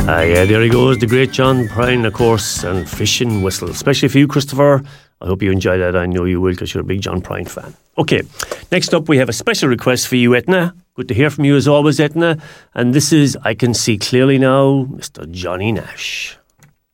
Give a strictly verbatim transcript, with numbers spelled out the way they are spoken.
Ah, yeah, there he goes, the great John Prine, of course, and Fishing Whistle. Especially for you, Christopher. I hope you enjoy that. I know you will, because you're a big John Prine fan. Okay, next up we have a special request for you, Etna. Good to hear from you as always, Etna. And this is I Can See Clearly Now, Mister Johnny Nash.